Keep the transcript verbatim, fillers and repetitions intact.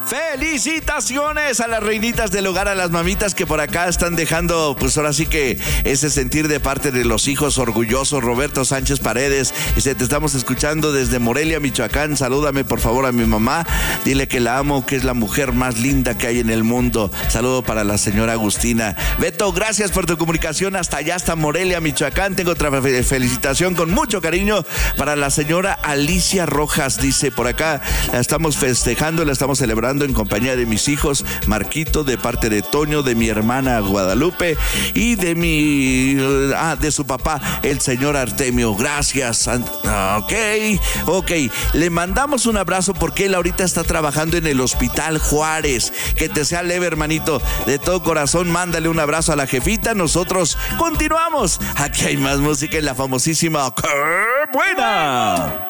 Felicitaciones a las reinitas del hogar, a las mamitas que por acá están dejando, pues ahora sí que ese sentir de parte de los hijos orgullosos. Roberto Sánchez Paredes dice: te estamos escuchando desde Morelia, Michoacán. Salúdame por favor a mi mamá, dile que la amo, que es la mujer más linda que hay en el mundo. Saludo para la señora Agustina. Beto, gracias por tu comunicación hasta allá, hasta Morelia, Michoacán. Tengo otra felicitación con mucho cariño para la señora Alicia Rojas. Dice por acá: la estamos festejando, la estamos celebrando en compañía de mis hijos, Marquito, de parte de Toño, de mi hermana Guadalupe y de mi ah, de su papá, el señor Artemio. Gracias. Ok, ok. Le mandamos un abrazo porque él ahorita está trabajando en el Hospital Juárez. Que te sea leve, hermanito. De todo corazón, mándale un abrazo a la jefita. Nosotros continuamos. Aquí hay más música en la famosísima ¡Qué buena!